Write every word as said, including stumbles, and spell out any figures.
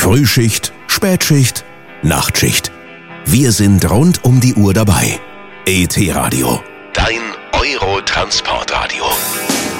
Frühschicht, Spätschicht, Nachtschicht. Wir sind rund um die Uhr dabei. E T Radio. Dein Euro-Transportradio.